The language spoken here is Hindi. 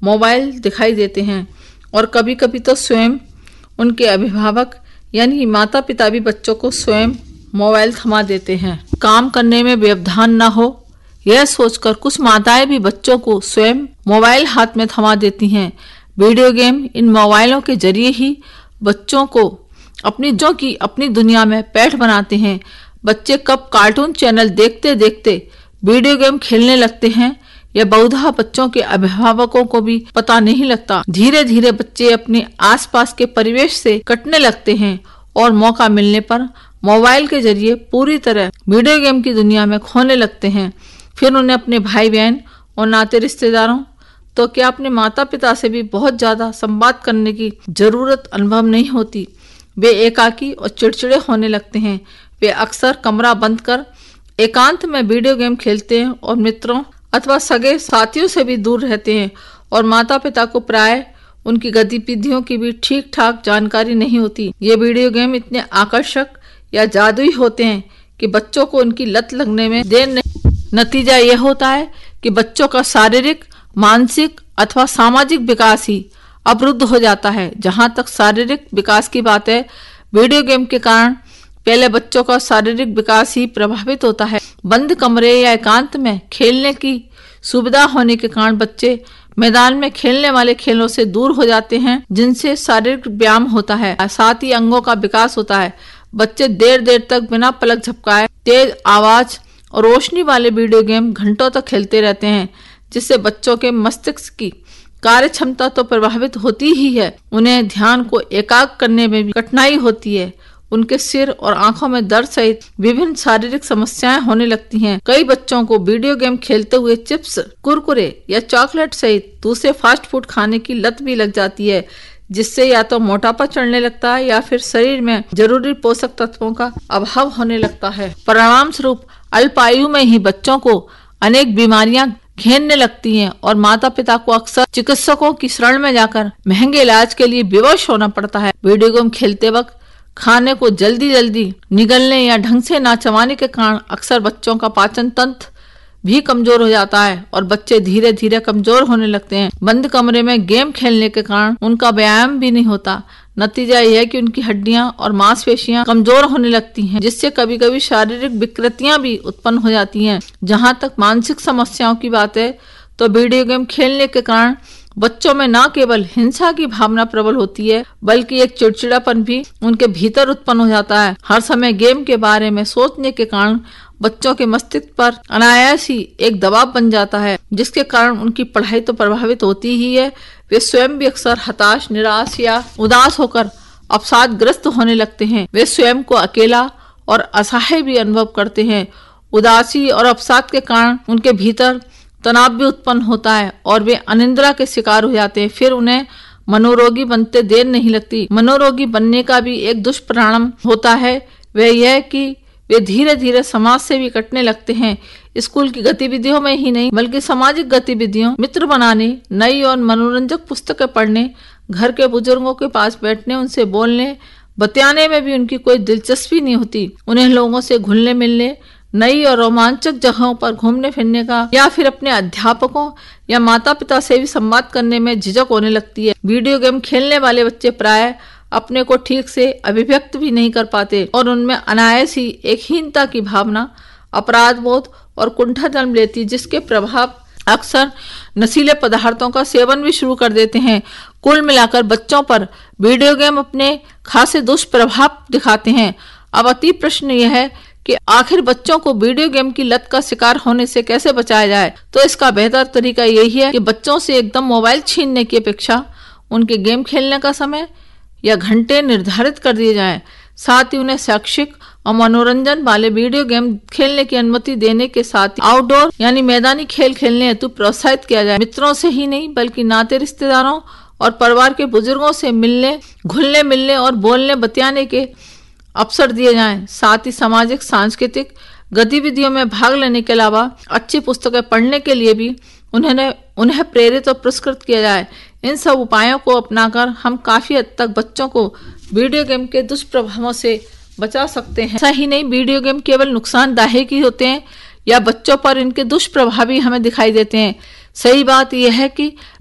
मोबाइल दिखाई देते हैं और कभी कभी तो स्वयं उनके अभिभावक यानी माता पिता भी बच्चों को स्वयं मोबाइल थमा देते हैं। काम करने में व्यवधान न हो यह सोचकर कुछ माताएं भी बच्चों को स्वयं मोबाइल हाथ में थमा देती हैं। वीडियो गेम इन मोबाइलों के जरिए ही बच्चों को अपनी दुनिया में पैठ बनाते हैं। बच्चे कब कार्टून चैनल देखते देखते वीडियो गेम खेलने लगते हैं यह बहुधा बच्चों के अभिभावकों को भी पता नहीं लगता। धीरे धीरे बच्चे अपने आसपास के परिवेश से कटने लगते हैं और मौका मिलने पर मोबाइल के जरिए पूरी तरह वीडियो गेम की दुनिया में खोने लगते हैं। फिर उन्हें अपने भाई बहन और नाते रिश्तेदारों तो क्या अपने माता पिता से भी बहुत ज्यादा संवाद करने की जरूरत अनुभव नहीं होती। वे एकाकी और चिड़चिड़े होने लगते हैं। वे अक्सर कमरा बंद कर एकांत में वीडियो गेम खेलते हैं और मित्रों अथवा सगे साथियों से भी दूर रहते हैं और माता पिता को प्राय उनकी गतिविधियों की भी ठीक ठाक जानकारी नहीं होती। ये वीडियो गेम इतने आकर्षक या जादुई होते हैं कि बच्चों को उनकी लत लगने में देर नहीं। नतीजा यह होता है कि बच्चों का शारीरिक, मानसिक अथवा सामाजिक विकास ही अवरुद्ध हो जाता है। जहां तक शारीरिक विकास की बात है, वीडियो गेम के कारण पहले बच्चों का शारीरिक विकास ही प्रभावित होता है। बंद कमरे या एकांत में खेलने की सुविधा होने के कारण बच्चे मैदान में खेलने वाले खेलों से दूर हो जाते हैं जिनसे शारीरिक व्यायाम होता है, साथ ही अंगों का विकास होता है। बच्चे देर देर तक बिना पलक झपकाए तेज आवाज और रोशनी वाले वीडियो गेम घंटों तक खेलते रहते हैं, जिससे बच्चों के मस्तिष्क की कार्य क्षमता तो प्रभावित होती ही है, उन्हें ध्यान को एकाग्र करने में भी कठिनाई होती है। उनके सिर और आंखों में दर्द सहित विभिन्न शारीरिक समस्याएं होने लगती हैं। कई बच्चों को वीडियो गेम खेलते हुए चिप्स, कुरकुरे या चॉकलेट सहित दूसरे फास्ट फूड खाने की लत भी लग जाती है, जिससे या तो मोटापा चढ़ने लगता है या फिर शरीर में जरूरी पोषक तत्वों का अभाव होने लगता है। परिणाम स्वरूप अल्प आयु में ही बच्चों को अनेक बीमारियां घेरने लगती हैं और माता पिता को अक्सर चिकित्सकों की शरण में जाकर महंगे इलाज के लिए विवश होना पड़ता है। वीडियो गेम खेलते वक्त खाने को जल्दी जल्दी निगलने या ढंग से ना चबाने के कारण अक्सर बच्चों का पाचन तंत्र भी कमजोर हो जाता है और बच्चे धीरे धीरे कमजोर होने लगते हैं। बंद कमरे में गेम खेलने के कारण उनका व्यायाम भी नहीं होता। नतीजा यह है कि उनकी हड्डियां और मांसपेशियां कमजोर होने लगती हैं, जिससे कभी कभी शारीरिक विकृतियां भी उत्पन्न हो जाती हैं। जहां तक मानसिक समस्याओं की बात है तो वीडियो गेम खेलने के कारण बच्चों में न केवल हिंसा की भावना प्रबल होती है बल्कि एक चिड़चिड़ापन भी उनके भीतर उत्पन्न हो जाता है। हर समय गेम के बारे में सोचने के कारण बच्चों के मस्तिष्क पर अनायास ही एक दबाव बन जाता है, जिसके कारण उनकी पढ़ाई तो प्रभावित होती ही है, वे स्वयं भी अक्सर हताश, निराश या उदास होकर अवसादग्रस्त होने लगते हैं। वे स्वयं को अकेला और असहाय भी अनुभव करते हैं। उदासी और अवसाद के कारण उनके भीतर तनाव भी उत्पन्न होता है और वे अनिद्रा के शिकार हो जाते हैं। फिर उन्हें मनोरोगी बनते देर नहीं लगती। मनोरोगी बनने का भी एक दुष्परिणाम होता है, वह यह कि वे धीरे धीरे समाज से भी कटने लगते हैं। स्कूल की गतिविधियों में ही नहीं बल्कि सामाजिक गतिविधियों, मित्र बनाने, नई और मनोरंजक पुस्तकें पढ़ने, घर के बुजुर्गों के पास बैठने, उनसे बोलने बतियाने में भी उनकी कोई दिलचस्पी नहीं होती। उन्हें लोगों से घुलने मिलने, नई और रोमांचक जगहों पर घूमने फिरने का या फिर अपने अध्यापकों या माता पिता से भी संवाद करने में झिझक होने लगती है। वीडियो गेम खेलने वाले बच्चे प्राय अपने को ठीक से अभिव्यक्त भी नहीं कर पाते और उनमें अनायास ही एक हीनता की भावना, अपराध बोध और कुंठा जन्म लेती, जिसके प्रभाव अक्सर नशीले पदार्थों का सेवन भी शुरू कर देते हैं। कुल मिलाकर बच्चों पर वीडियो गेम अपने खासे दुष्प्रभाव दिखाते हैं। अब अति प्रश्न यह है कि आखिर बच्चों को वीडियो गेम की लत का शिकार होने से कैसे बचाया जाए। तो इसका बेहतर तरीका यही है कि बच्चों से एकदम मोबाइल छीनने की अपेक्षा उनके गेम खेलने का समय या घंटे निर्धारित कर दिए जाएं। साथ ही उन्हें शैक्षिक और मनोरंजन वाले वीडियो गेम खेलने की अनुमति देने के साथ आउटडोर यानी मैदानी खेल खेलने हेतु प्रोत्साहित किया जाए। मित्रों से ही नहीं बल्कि नाते रिश्तेदारों और परिवार के बुजुर्गों से मिलने, घुलने मिलने और बोलने बतियाने के अवसर दिए जाएं। साथ ही सामाजिक सांस्कृतिक गतिविधियों में भाग लेने के अलावा अच्छी पुस्तकें पढ़ने के लिए भी उन्हें प्रेरित और पुरस्कृत किया जाए। इन सब उपायों को अपनाकर हम काफी हद तक बच्चों को वीडियो गेम के दुष्प्रभावों से बचा सकते हैं। ऐसा ही नहीं, वीडियो गेम केवल नुकसानदायक ही होते हैं या बच्चों पर इनके दुष्प्रभाव भी हमें दिखाई देते हैं। सही बात यह है कि